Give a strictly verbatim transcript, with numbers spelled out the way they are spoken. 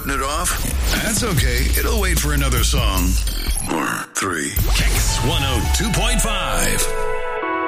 putting it off? That's okay. It'll wait for another song. Or three. Kicks one oh two point five.